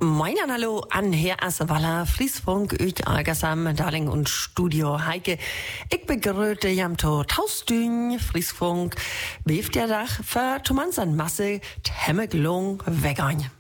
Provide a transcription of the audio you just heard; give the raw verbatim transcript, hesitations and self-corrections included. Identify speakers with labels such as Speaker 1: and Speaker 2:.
Speaker 1: Moin an hallo an Herr Assewaller, Friesfunk, Üt Algersam, Darling und Studio Heike. Ich begrüße jam to Taustün, Friesfunk, beeft der Dach für Thomansan Masse, Temmeglung, Vegan.